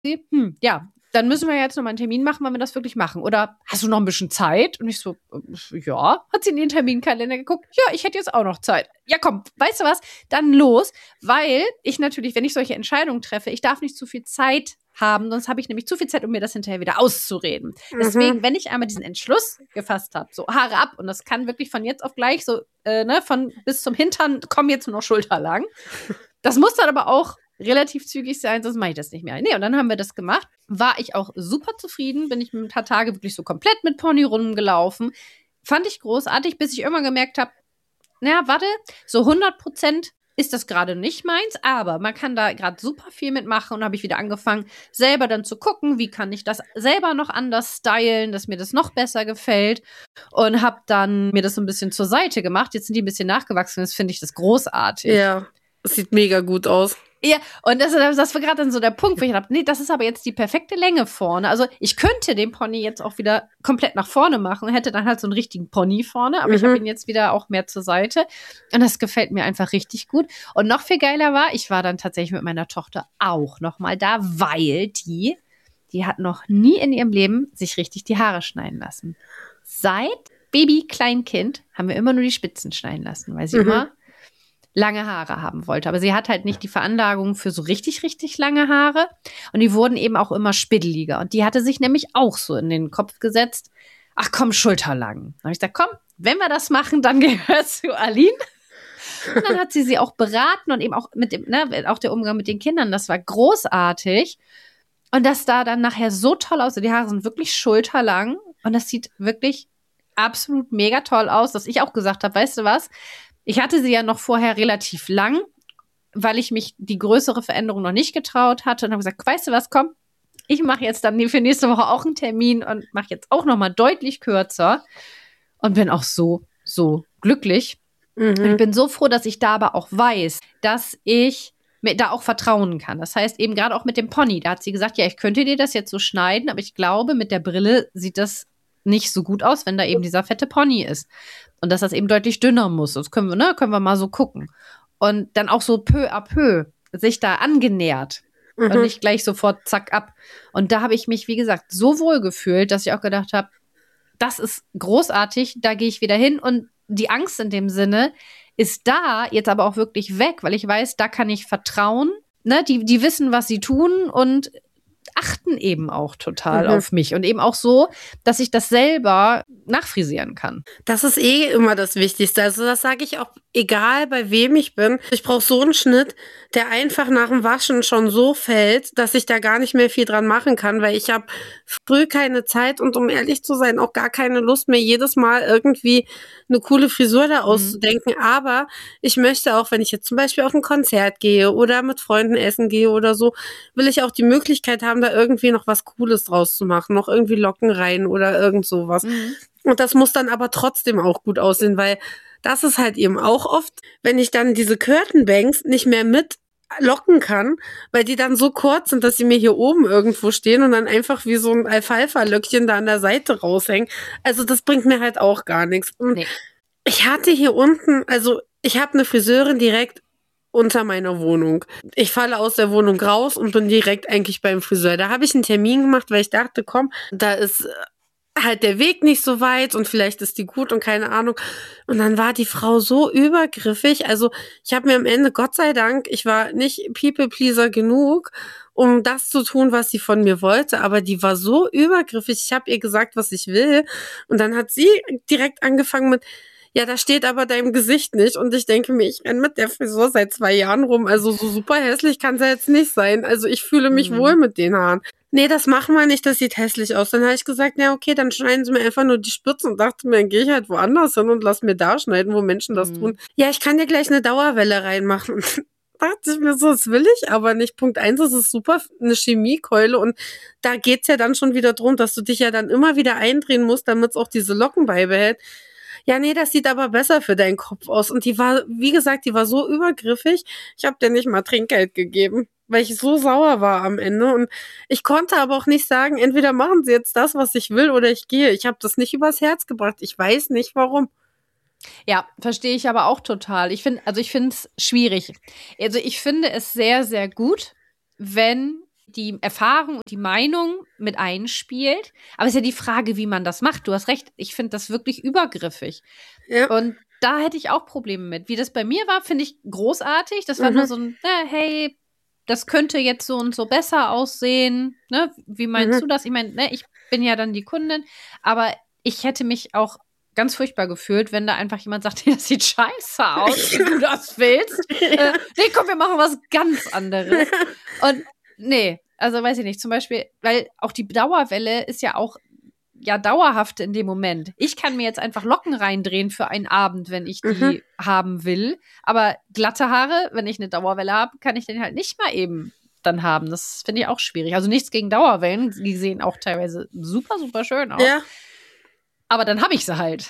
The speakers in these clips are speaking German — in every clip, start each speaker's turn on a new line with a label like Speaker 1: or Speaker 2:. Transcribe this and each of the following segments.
Speaker 1: Ja, dann müssen wir jetzt noch mal einen Termin machen, wann wir das wirklich machen. Oder hast du noch ein bisschen Zeit? Und ich so, ja. Hat sie in den Terminkalender geguckt? Ja, ich hätte jetzt auch noch Zeit. Ja, komm, weißt du was? Dann los. Weil ich natürlich, wenn ich solche Entscheidungen treffe, ich darf nicht zu viel Zeit haben, sonst habe ich nämlich zu viel Zeit, um mir das hinterher wieder auszureden. Deswegen, wenn ich einmal diesen Entschluss gefasst habe, so Haare ab, und das kann wirklich von jetzt auf gleich so, von bis zum Hintern, kommen jetzt nur noch schulterlang. Das muss dann aber auch relativ zügig sein, sonst mache ich das nicht mehr. Nee, und dann haben wir das gemacht. War ich auch super zufrieden, bin ich ein paar Tage wirklich so komplett mit Pony rumgelaufen. Fand ich großartig, bis ich irgendwann gemerkt habe, naja, warte, so 100% ist das gerade nicht meins, aber man kann da gerade super viel mitmachen, und habe ich wieder angefangen, selber dann zu gucken, wie kann ich das selber noch anders stylen, dass mir das noch besser gefällt, und habe dann mir das so ein bisschen zur Seite gemacht. Jetzt sind die ein bisschen nachgewachsen, das finde ich das großartig.
Speaker 2: Ja, es sieht mega gut aus.
Speaker 1: Ja, und das war gerade dann so der Punkt, wo ich dachte, nee, das ist aber jetzt die perfekte Länge vorne. Also ich könnte den Pony jetzt auch wieder komplett nach vorne machen und hätte dann halt so einen richtigen Pony vorne, aber ich habe ihn jetzt wieder auch mehr zur Seite, und das gefällt mir einfach richtig gut. Und noch viel geiler war, ich war dann tatsächlich mit meiner Tochter auch noch mal da, weil die hat noch nie in ihrem Leben sich richtig die Haare schneiden lassen. Seit Baby, Kleinkind haben wir immer nur die Spitzen schneiden lassen, weil sie immer lange Haare haben wollte. Aber sie hat halt nicht die Veranlagung für so richtig, richtig lange Haare. Und die wurden eben auch immer spiddeliger. Und die hatte sich nämlich auch so in den Kopf gesetzt, ach komm, schulterlang. Da habe ich gesagt, komm, wenn wir das machen, dann gehört es zu Aline. Und dann hat sie auch beraten, und eben auch mit dem, auch der Umgang mit den Kindern, das war großartig. Und das da dann nachher so toll aussieht. Die Haare sind wirklich schulterlang, und das sieht wirklich absolut mega toll aus, dass ich auch gesagt habe, weißt du was, ich hatte sie ja noch vorher relativ lang, weil ich mich die größere Veränderung noch nicht getraut hatte, und habe gesagt, weißt du was, komm, ich mache jetzt dann für nächste Woche auch einen Termin und mache jetzt auch noch mal deutlich kürzer, und bin auch so glücklich. Und ich bin so froh, dass ich da aber auch weiß, dass ich mir da auch vertrauen kann. Das heißt eben gerade auch mit dem Pony, da hat sie gesagt, ja, ich könnte dir das jetzt so schneiden, aber ich glaube, mit der Brille sieht das nicht so gut aus, wenn da eben dieser fette Pony ist. Und dass das eben deutlich dünner muss. Das können wir mal so gucken. Und dann auch so peu à peu sich da angenähert. Und nicht gleich sofort zack ab. Und da habe ich mich, wie gesagt, so wohl gefühlt, dass ich auch gedacht habe, das ist großartig, da gehe ich wieder hin. Und die Angst in dem Sinne ist da jetzt aber auch wirklich weg, weil ich weiß, da kann ich vertrauen. Ne? Die wissen, was sie tun, und achten eben auch total auf mich, und eben auch so, dass ich das selber nachfrisieren kann.
Speaker 2: Das ist immer das Wichtigste. Also das sage ich auch, egal bei wem ich bin. Ich brauche so einen Schnitt, der einfach nach dem Waschen schon so fällt, dass ich da gar nicht mehr viel dran machen kann, weil ich habe früh keine Zeit und, um ehrlich zu sein, auch gar keine Lust mehr, jedes Mal irgendwie eine coole Frisur da auszudenken. Aber ich möchte auch, wenn ich jetzt zum Beispiel auf ein Konzert gehe oder mit Freunden essen gehe oder so, will ich auch die Möglichkeit haben, da irgendwie noch was Cooles draus zu machen, noch irgendwie Locken rein oder irgend sowas. Und das muss dann aber trotzdem auch gut aussehen, weil das ist halt eben auch oft, wenn ich dann diese Curtain-Bangs nicht mehr mit locken kann, weil die dann so kurz sind, dass sie mir hier oben irgendwo stehen und dann einfach wie so ein Alfalfa-Löckchen da an der Seite raushängen. Also das bringt mir halt auch gar nichts. Und ich hatte hier unten, also ich habe eine Friseurin direkt unter meiner Wohnung. Ich falle aus der Wohnung raus und bin direkt eigentlich beim Friseur. Da habe ich einen Termin gemacht, weil ich dachte, komm, da ist halt der Weg nicht so weit und vielleicht ist die gut und keine Ahnung. Und dann war die Frau so übergriffig. Also ich habe mir am Ende, Gott sei Dank, ich war nicht People-Pleaser genug, um das zu tun, was sie von mir wollte. Aber die war so übergriffig. Ich habe ihr gesagt, was ich will. Und dann hat sie direkt angefangen mit, ja, da steht aber deinem Gesicht nicht. Und ich denke mir, ich renne mit der Frisur seit 2 Jahren rum. Also so super hässlich kann sie jetzt nicht sein. Also ich fühle mich wohl mit den Haaren. Nee, das machen wir nicht, das sieht hässlich aus. Dann habe ich gesagt, ja, okay, dann schneiden sie mir einfach nur die Spitzen, und dachte mir, dann gehe ich halt woanders hin und lass mir da schneiden, wo Menschen das tun. Ja, ich kann dir gleich eine Dauerwelle reinmachen. Und dachte ich mir so, das will ich aber nicht. Punkt 1, das ist super eine Chemiekeule, und da geht's ja dann schon wieder drum, dass du dich ja dann immer wieder eindrehen musst, damit es auch diese Locken beibehält. Ja, nee, das sieht aber besser für deinen Kopf aus. Und die war, wie gesagt, die war so übergriffig. Ich habe dir nicht mal Trinkgeld gegeben, weil ich so sauer war am Ende. Und ich konnte aber auch nicht sagen, entweder machen sie jetzt das, was ich will, oder ich gehe. Ich habe das nicht übers Herz gebracht. Ich weiß nicht, warum.
Speaker 1: Ja, verstehe ich aber auch total. Ich finde es schwierig. Also ich finde es sehr, sehr gut, wenn die Erfahrung und die Meinung mit einspielt. Aber es ist ja die Frage, wie man das macht. Du hast recht, ich finde das wirklich übergriffig.
Speaker 2: Ja.
Speaker 1: Und da hätte ich auch Probleme mit. Wie das bei mir war, finde ich großartig. Das war nur so ein, hey, das könnte jetzt so und so besser aussehen. Ne? Wie meinst du das? Ich meine, ne, ich bin ja dann die Kundin, aber ich hätte mich auch ganz furchtbar gefühlt, wenn da einfach jemand sagt, das sieht scheiße aus, wie du das willst. Nee, komm, wir machen was ganz anderes. Und nee, also weiß ich nicht, zum Beispiel, weil auch die Dauerwelle ist ja auch dauerhaft in dem Moment. Ich kann mir jetzt einfach Locken reindrehen für einen Abend, wenn ich die haben will. Aber glatte Haare, wenn ich eine Dauerwelle habe, kann ich den halt nicht mal eben dann haben. Das finde ich auch schwierig. Also nichts gegen Dauerwellen. Die sehen auch teilweise super, super schön aus.
Speaker 2: Ja.
Speaker 1: Aber dann habe ich sie halt.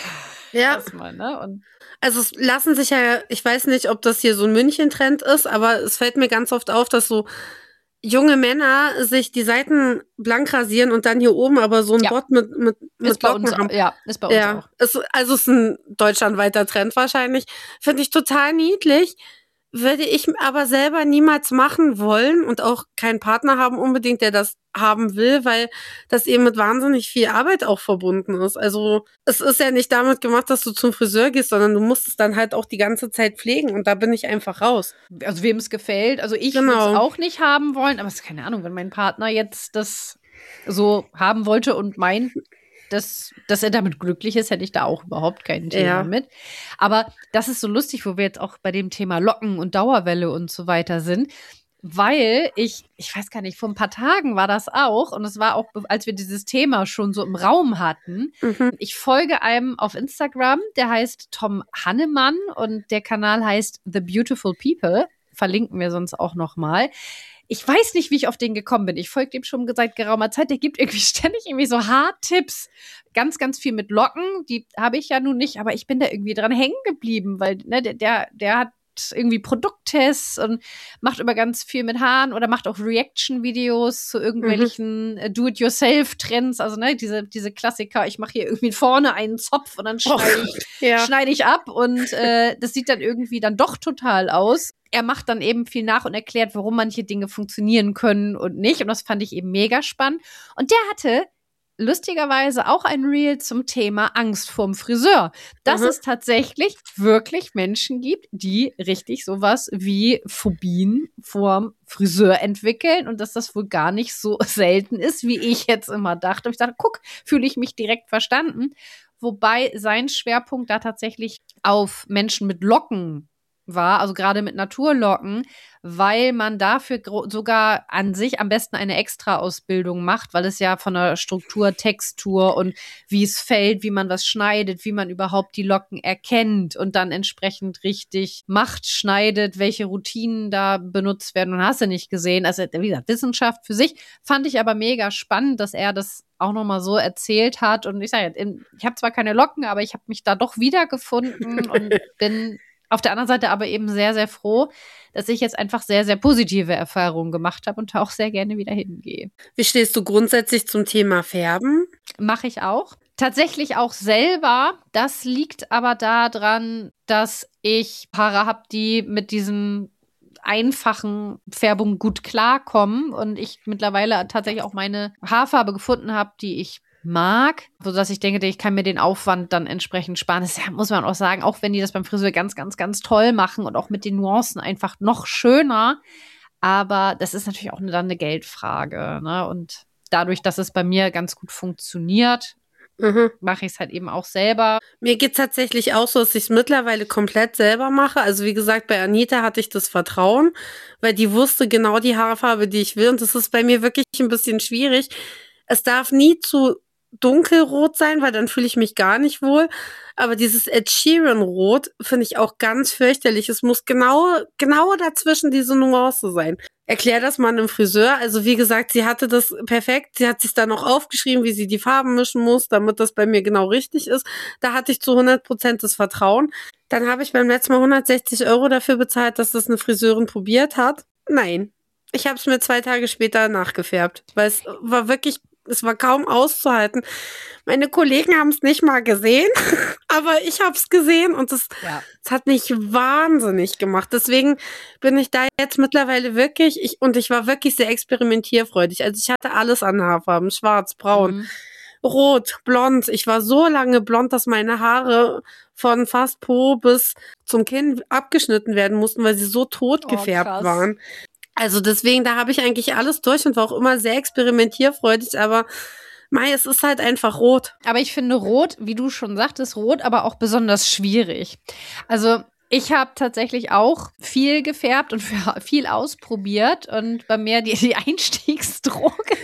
Speaker 2: Ja.
Speaker 1: Erstmal, ne? Und
Speaker 2: also es lassen sich ja, ich weiß nicht, ob das hier so ein München-Trend ist, aber es fällt mir ganz oft auf, dass so junge Männer sich die Seiten blank rasieren und dann hier oben aber so ein Bot mit
Speaker 1: ist bei
Speaker 2: Locken
Speaker 1: uns,
Speaker 2: haben.
Speaker 1: ja, ist bei uns auch.
Speaker 2: Also es ist ein deutschlandweiter Trend wahrscheinlich. Finde ich total niedlich. Würde ich aber selber niemals machen wollen und auch keinen Partner haben unbedingt, der das haben will, weil das eben mit wahnsinnig viel Arbeit auch verbunden ist. Also es ist ja nicht damit gemacht, dass du zum Friseur gehst, sondern du musst es dann halt auch die ganze Zeit pflegen und da bin ich einfach raus.
Speaker 1: Also wem es gefällt. Also ich würde es auch nicht haben wollen, aber es ist keine Ahnung, wenn mein Partner jetzt das so haben wollte und meint, dass er damit glücklich ist, hätte ich da auch überhaupt kein Thema mit. Aber das ist so lustig, wo wir jetzt auch bei dem Thema Locken und Dauerwelle und so weiter sind, weil ich weiß gar nicht, vor ein paar Tagen war das auch und es war auch, als wir dieses Thema schon so im Raum hatten. Ich folge einem auf Instagram, der heißt Tom Hannemann und der Kanal heißt The Beautiful People. Verlinken wir sonst auch noch mal. Ich weiß nicht, wie ich auf den gekommen bin. Ich folge dem schon seit geraumer Zeit. Der gibt irgendwie ständig so Haartipps. Ganz, ganz viel mit Locken. Die habe ich ja nun nicht, aber ich bin da irgendwie dran hängen geblieben, weil ne, der hat irgendwie Produkttests und macht immer ganz viel mit Haaren oder macht auch Reaction-Videos zu irgendwelchen Do-it-yourself-Trends. Also ne, diese Klassiker, ich mache hier irgendwie vorne einen Zopf und dann schneide ich ab und das sieht dann irgendwie dann doch total aus. Er macht dann eben viel nach und erklärt, warum manche Dinge funktionieren können und nicht. Und das fand ich eben mega spannend. Und der hatte lustigerweise auch ein Reel zum Thema Angst vorm Friseur. Dass es tatsächlich wirklich Menschen gibt, die richtig sowas wie Phobien vorm Friseur entwickeln und dass das wohl gar nicht so selten ist, wie ich jetzt immer dachte. Und ich dachte, guck, fühle ich mich direkt verstanden. Wobei sein Schwerpunkt da tatsächlich auf Menschen mit Locken war, also gerade mit Naturlocken, weil man dafür sogar an sich am besten eine Extra-Ausbildung macht, weil es ja von der Struktur, Textur und wie es fällt, wie man was schneidet, wie man überhaupt die Locken erkennt und dann entsprechend richtig macht, schneidet, welche Routinen da benutzt werden und hast du nicht gesehen. Also wie gesagt, Wissenschaft für sich fand ich aber mega spannend, dass er das auch nochmal so erzählt hat und ich sage, ich habe zwar keine Locken, aber ich habe mich da doch wiedergefunden und bin auf der anderen Seite aber eben sehr, sehr froh, dass ich jetzt einfach sehr, sehr positive Erfahrungen gemacht habe und da auch sehr gerne wieder hingehe.
Speaker 2: Wie stehst du grundsätzlich zum Thema Färben?
Speaker 1: Mache ich auch. Tatsächlich auch selber. Das liegt aber daran, dass ich Haare habe, die mit diesen einfachen Färbungen gut klarkommen und ich mittlerweile tatsächlich auch meine Haarfarbe gefunden habe, die ich mag, sodass ich denke, ich kann mir den Aufwand dann entsprechend sparen. Das muss man auch sagen, auch wenn die das beim Friseur ganz, ganz, ganz toll machen und auch mit den Nuancen einfach noch schöner. Aber das ist natürlich auch dann eine Geldfrage. Ne? Und dadurch, dass es bei mir ganz gut funktioniert, mache ich es halt eben auch selber.
Speaker 2: Mir geht es tatsächlich auch so, dass ich es mittlerweile komplett selber mache. Also wie gesagt, bei Anita hatte ich das Vertrauen, weil die wusste genau die Haarfarbe, die ich will. Und das ist bei mir wirklich ein bisschen schwierig. Es darf nie zu dunkelrot sein, weil dann fühle ich mich gar nicht wohl. Aber dieses Ed Sheeran Rot finde ich auch ganz fürchterlich. Es muss genau dazwischen diese Nuance sein. Erklär das mal einem Friseur. Also wie gesagt, sie hatte das perfekt. Sie hat sich dann noch aufgeschrieben, wie sie die Farben mischen muss, damit das bei mir genau richtig ist. Da hatte ich zu 100% das Vertrauen. Dann habe ich beim letzten Mal 160 € dafür bezahlt, dass das eine Friseurin probiert hat. Nein. Ich habe es mir 2 Tage später nachgefärbt, weil es war wirklich es war kaum auszuhalten. Meine Kollegen haben es nicht mal gesehen, aber ich habe es gesehen und es hat mich wahnsinnig gemacht. Deswegen bin ich da jetzt mittlerweile wirklich, ich war wirklich sehr experimentierfreudig. Also ich hatte alles an Haarfarben, schwarz, braun, rot, blond. Ich war so lange blond, dass meine Haare von fast Po bis zum Kinn abgeschnitten werden mussten, weil sie so tot gefärbt waren. Also deswegen, da habe ich eigentlich alles durch und war auch immer sehr experimentierfreudig, aber es ist halt einfach rot.
Speaker 1: Aber ich finde rot, wie du schon sagtest, rot aber auch besonders schwierig. Also ich habe tatsächlich auch viel gefärbt und viel ausprobiert und bei mir die Einstiegsdroge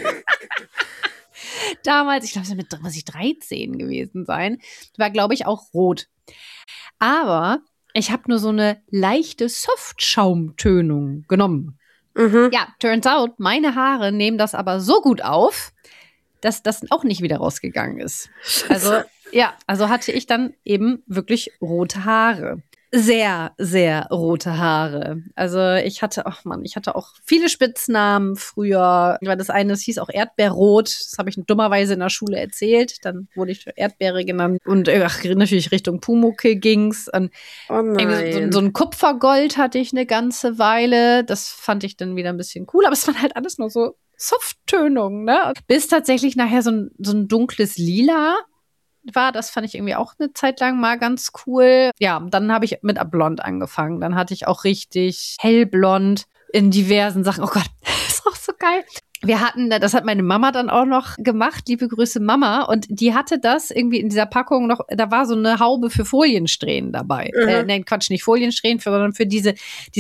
Speaker 1: damals, ich glaube, es muss ich 13 gewesen sein, war, glaube ich, auch rot. Aber ich habe nur so eine leichte Softschaumtönung genommen. Ja, turns out, meine Haare nehmen das aber so gut auf, dass das auch nicht wieder rausgegangen ist. Also hatte ich dann eben wirklich rote Haare. Sehr, sehr rote Haare. Also ich hatte auch viele Spitznamen früher. Das eine, es hieß auch Erdbeerrot. Das habe ich dummerweise in der Schule erzählt. Dann wurde ich Erdbeere genannt. Und natürlich Richtung Pumuckl ging's. Und so ein Kupfergold hatte ich eine ganze Weile. Das fand ich dann wieder ein bisschen cool. Aber es waren halt alles nur so Softtönungen, ne? Bis tatsächlich nachher so ein dunkles Lila war. Das fand ich irgendwie auch eine Zeit lang mal ganz cool. Ja, dann habe ich mit Blond angefangen. Dann hatte ich auch richtig hellblond in diversen Sachen. Oh Gott, das ist auch so geil. Das hat meine Mama dann auch noch gemacht. Liebe Grüße Mama. Und die hatte das irgendwie in dieser Packung noch, da war so eine Haube für Foliensträhnen dabei. Nein, Quatsch, nicht Foliensträhnen, sondern für diese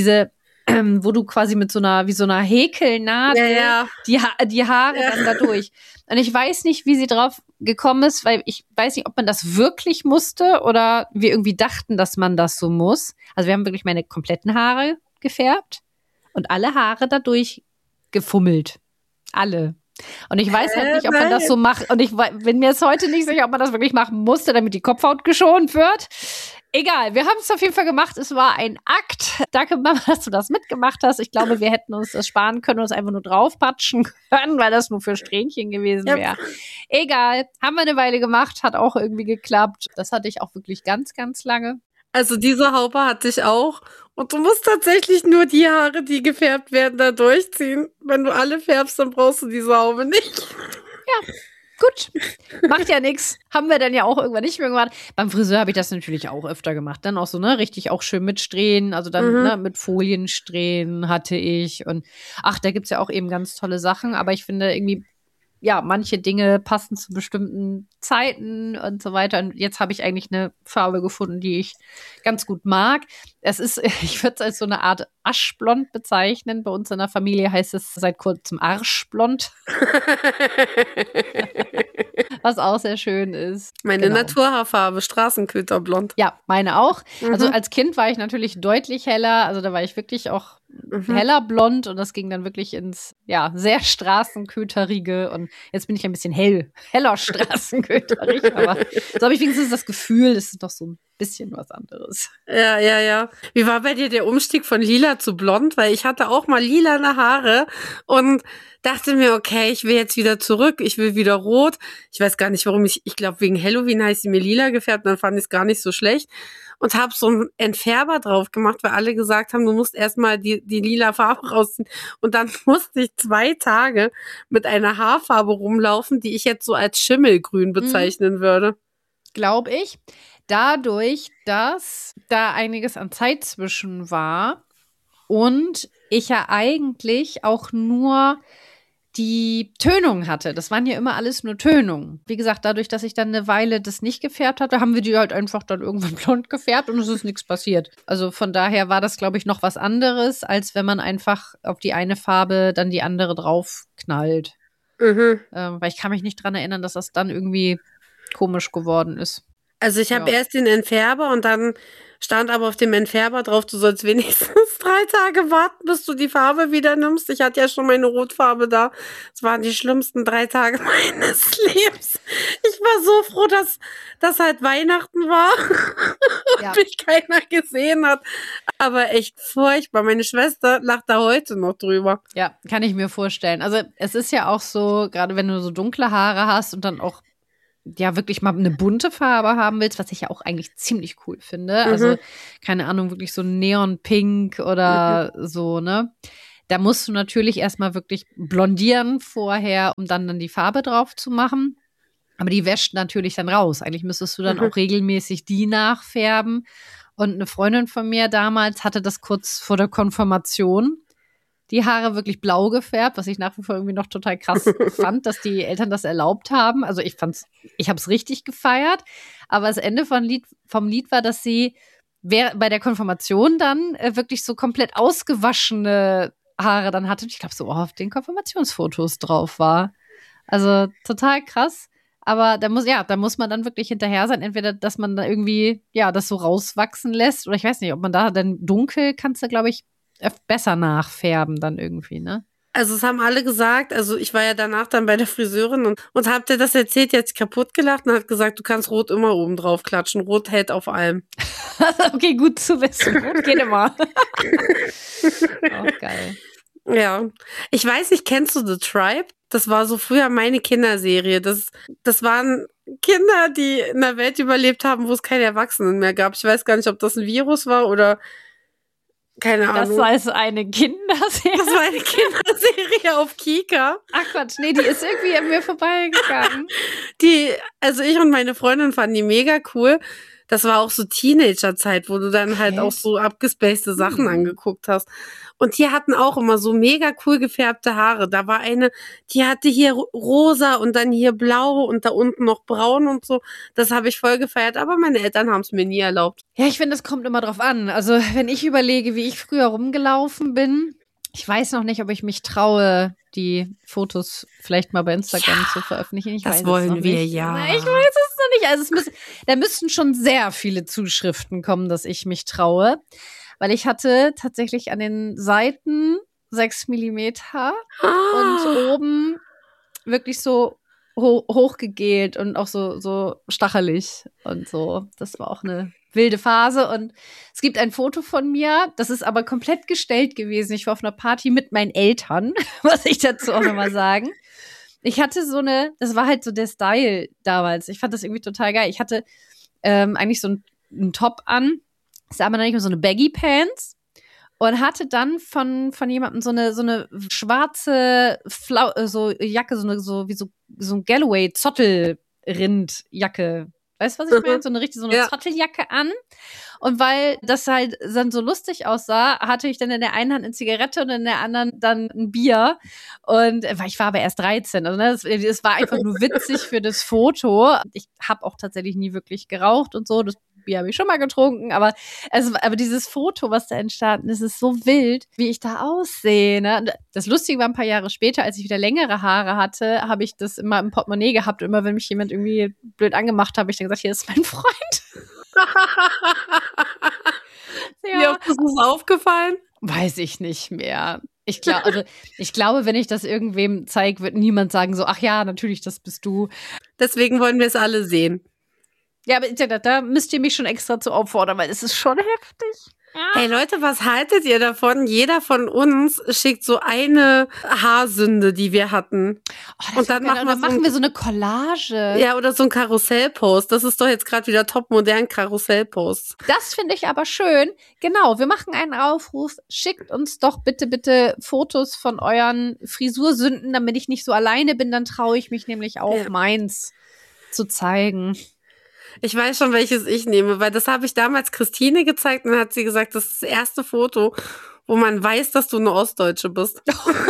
Speaker 1: wo du quasi mit so einer Häkelnadel die Haare dann da durch. Und ich weiß nicht, wie sie drauf gekommen ist, weil ich weiß nicht, ob man das wirklich musste oder wir irgendwie dachten, dass man das so muss. Also wir haben wirklich meine kompletten Haare gefärbt und alle Haare dadurch gefummelt. Alle. Und ich weiß halt nicht, ob man das so macht. Und ich bin mir jetzt heute nicht sicher, ob man das wirklich machen musste, damit die Kopfhaut geschont wird. Egal, wir haben es auf jeden Fall gemacht. Es war ein Akt. Danke, Mama, dass du das mitgemacht hast. Ich glaube, wir hätten uns das sparen können und es einfach nur draufpatschen können, weil das nur für Strähnchen gewesen wäre. Egal, haben wir eine Weile gemacht, hat auch irgendwie geklappt. Das hatte ich auch wirklich ganz, ganz lange.
Speaker 2: Also diese Haube hatte ich auch. Und du musst tatsächlich nur die Haare, die gefärbt werden, da durchziehen. Wenn du alle färbst, dann brauchst du diese Haube nicht.
Speaker 1: Ja. Gut, macht ja nichts. Haben wir dann ja auch irgendwann nicht mehr gemacht. Beim Friseur habe ich das natürlich auch öfter gemacht. Dann auch so, richtig auch schön mit Strähnen. Also dann mit Foliensträhnen hatte ich. Und da gibt's ja auch eben ganz tolle Sachen. Aber ich finde irgendwie, manche Dinge passen zu bestimmten Zeiten und so weiter. Und jetzt habe ich eigentlich eine Farbe gefunden, die ich ganz gut mag. Ich würde es als so eine Art Aschblond bezeichnen. Bei uns in der Familie heißt es seit kurzem Arschblond. Was auch sehr schön ist.
Speaker 2: Meine Naturhaarfarbe, Straßenköterblond.
Speaker 1: Ja, meine auch. Also als Kind war ich natürlich deutlich heller. Also da war ich wirklich auch heller blond und das ging dann wirklich ins, sehr straßenköterige und jetzt bin ich ein bisschen heller straßenköterig, aber so habe ich wenigstens das Gefühl, das ist doch so ein bisschen was anderes.
Speaker 2: Ja. Wie war bei dir der Umstieg von lila zu blond? Weil ich hatte auch mal lilane Haare und dachte mir, okay, ich will jetzt wieder zurück, ich will wieder rot. Ich weiß gar nicht, warum ich glaube, wegen Halloween habe ich sie mir lila gefärbt, dann fand ich es gar nicht so schlecht. Und habe so einen Entfärber drauf gemacht, weil alle gesagt haben, du musst erstmal die lila Farbe rausziehen. Und dann musste ich 2 Tage mit einer Haarfarbe rumlaufen, die ich jetzt so als Schimmelgrün bezeichnen würde.
Speaker 1: Glaube ich. Dadurch, dass da einiges an Zeit zwischen war und ich ja eigentlich auch nur die Tönung hatte. Das waren ja immer alles nur Tönungen. Wie gesagt, dadurch, dass ich dann eine Weile das nicht gefärbt hatte, haben wir die halt einfach dann irgendwann blond gefärbt und es ist nichts passiert. Also von daher war das, glaube ich, noch was anderes, als wenn man einfach auf die eine Farbe dann die andere draufknallt. Weil ich kann mich nicht dran erinnern, dass das dann irgendwie komisch geworden ist.
Speaker 2: Also ich habe erst den Entfärber und dann stand aber auf dem Entfärber drauf, du sollst wenigstens 3 Tage warten, bis du die Farbe wieder nimmst. Ich hatte ja schon meine Rotfarbe da. Es waren die schlimmsten 3 Tage meines Lebens. Ich war so froh, dass halt Weihnachten war und mich keiner gesehen hat. Aber echt furchtbar. Meine Schwester lacht da heute noch drüber.
Speaker 1: Ja, kann ich mir vorstellen. Also es ist ja auch so, gerade wenn du so dunkle Haare hast und dann auch ja wirklich mal eine bunte Farbe haben willst, was ich ja auch eigentlich ziemlich cool finde. Also, keine Ahnung, wirklich so Neonpink oder so, ne? Da musst du natürlich erstmal wirklich blondieren vorher, um dann die Farbe drauf zu machen. Aber die wäscht natürlich dann raus. Eigentlich müsstest du dann auch regelmäßig die nachfärben. Und eine Freundin von mir damals hatte das kurz vor der Konfirmation die Haare wirklich blau gefärbt, was ich nach wie vor irgendwie noch total krass fand, dass die Eltern das erlaubt haben. Also ich habe es richtig gefeiert, aber das Ende vom Lied war, dass sie bei der Konfirmation dann wirklich so komplett ausgewaschene Haare dann hatte. Ich glaube, so auf den Konfirmationsfotos drauf war. Also total krass. Aber da muss man dann wirklich hinterher sein. Entweder, dass man da irgendwie, ja, das so rauswachsen lässt. Oder ich weiß nicht, ob man da dann dunkel kannst du, glaube ich, besser nachfärben dann irgendwie, ne?
Speaker 2: Also es haben alle gesagt, also ich war ja danach dann bei der Friseurin und hab dir das erzählt, jetzt kaputt gelacht und hat gesagt, du kannst Rot immer oben drauf klatschen. Rot hält auf allem.
Speaker 1: Okay, gut zu wissen. Rot geht immer. Auch geil.
Speaker 2: Ja. Ich weiß nicht, kennst du The Tribe? Das war so früher meine Kinderserie. Das waren Kinder, die in einer Welt überlebt haben, wo es keine Erwachsenen mehr gab. Ich weiß gar nicht, ob das ein Virus war oder keine Ahnung.
Speaker 1: Das war also eine Kinderserie.
Speaker 2: Das war eine Kinderserie auf Kika.
Speaker 1: Ach Quatsch, nee, die ist irgendwie an mir vorbeigegangen.
Speaker 2: Also ich und meine Freundin fanden die mega cool. Das war auch so Teenagerzeit, wo du dann halt auch so abgespacede Sachen angeguckt hast. Und die hatten auch immer so mega cool gefärbte Haare. Da war eine, die hatte hier rosa und dann hier blau und da unten noch braun und so. Das habe ich voll gefeiert, aber meine Eltern haben es mir nie erlaubt.
Speaker 1: Ja, ich finde, es kommt immer drauf an. Also, wenn ich überlege, wie ich früher rumgelaufen bin, ich weiß noch nicht, ob ich mich traue, die Fotos vielleicht mal bei Instagram zu veröffentlichen.
Speaker 2: Das wollen wir ja.
Speaker 1: Na, ich weiß es noch nicht. Also da müssten schon sehr viele Zuschriften kommen, dass ich mich traue. Weil ich hatte tatsächlich an den Seiten 6 Millimeter und oben wirklich so hochgegelt und auch so stachelig und so. Das war auch eine wilde Phase. Und es gibt ein Foto von mir, das ist aber komplett gestellt gewesen. Ich war auf einer Party mit meinen Eltern, muss ich dazu auch nochmal sagen. Ich hatte das war halt so der Style damals. Ich fand das irgendwie total geil. Ich hatte eigentlich so einen Top an, ist aber noch nicht mehr so eine Baggy Pants und hatte dann von jemandem so eine schwarze Jacke, so ein Galloway Zottelrindjacke. Weißt du, was ich meine? So eine Zotteljacke an. Und weil das halt dann so lustig aussah, hatte ich dann in der einen Hand eine Zigarette und in der anderen dann ein Bier. Und ich war aber erst 13. Also, ne, das war einfach nur witzig für das Foto. Ich habe auch tatsächlich nie wirklich geraucht und so. Das Bier habe ich schon mal getrunken, aber dieses Foto, was da entstanden ist, ist so wild, wie ich da aussehe. Ne? Das Lustige war, ein paar Jahre später, als ich wieder längere Haare hatte, habe ich das immer im Portemonnaie gehabt. Und immer wenn mich jemand irgendwie blöd angemacht hat, habe ich dann gesagt, hier ist mein Freund.
Speaker 2: Ja. Wie oft ist das aufgefallen?
Speaker 1: Weiß ich nicht mehr. Ich glaube, wenn ich das irgendwem zeige, wird niemand sagen so, ach ja, natürlich, das bist du.
Speaker 2: Deswegen wollen wir es alle sehen.
Speaker 1: Ja, aber da müsst ihr mich schon extra zu auffordern, weil es ist schon heftig.
Speaker 2: Hey Leute, was haltet ihr davon? Jeder von uns schickt so eine Haarsünde, die wir hatten.
Speaker 1: Und dann machen wir so eine Collage.
Speaker 2: Ja, oder so ein Karussellpost. Das ist doch jetzt gerade wieder top modern, Karussellpost.
Speaker 1: Das finde ich aber schön. Genau, wir machen einen Aufruf. Schickt uns doch bitte Fotos von euren Frisursünden, damit ich nicht so alleine bin. Dann traue ich mich nämlich auch, meins zu zeigen.
Speaker 2: Ich weiß schon, welches ich nehme, weil das habe ich damals Christine gezeigt und dann hat sie gesagt, das ist das erste Foto, wo man weiß, dass du eine Ostdeutsche bist.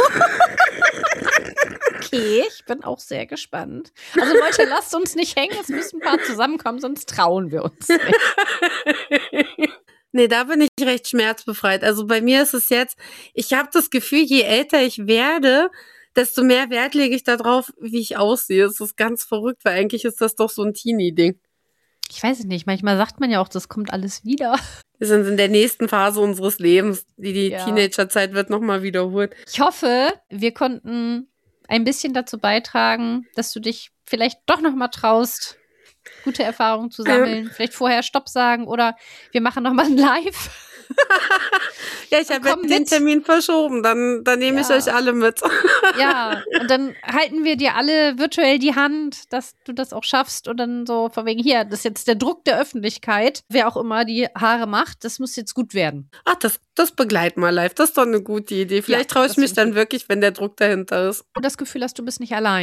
Speaker 1: Okay, ich bin auch sehr gespannt. Also Leute, lasst uns nicht hängen, es müssen ein paar zusammenkommen, sonst trauen wir uns nicht.
Speaker 2: Nee, da bin ich recht schmerzbefreit. Also bei mir ist es jetzt, ich habe das Gefühl, je älter ich werde, desto mehr Wert lege ich darauf, wie ich aussehe. Es ist ganz verrückt, weil eigentlich ist das doch so ein Teenie-Ding.
Speaker 1: Ich weiß es nicht, manchmal sagt man ja auch, das kommt alles wieder.
Speaker 2: Wir sind in der nächsten Phase unseres Lebens. Die Teenagerzeit wird nochmal wiederholt.
Speaker 1: Ich hoffe, wir konnten ein bisschen dazu beitragen, dass du dich vielleicht doch noch mal traust, gute Erfahrungen zu sammeln. Vielleicht vorher Stopp sagen oder wir machen noch mal ein Live.
Speaker 2: Ja, ich habe den Termin verschoben. Dann nehme ich euch alle mit.
Speaker 1: Ja, und dann halten wir dir alle virtuell die Hand, dass du das auch schaffst. Und dann so von wegen, hier, das ist jetzt der Druck der Öffentlichkeit. Wer auch immer die Haare macht, das muss jetzt gut werden.
Speaker 2: Ach, das begleiten wir live. Das ist doch eine gute Idee. Vielleicht traue ich mich dann wirklich, wenn der Druck dahinter ist.
Speaker 1: Und das Gefühl hast, du bist nicht allein.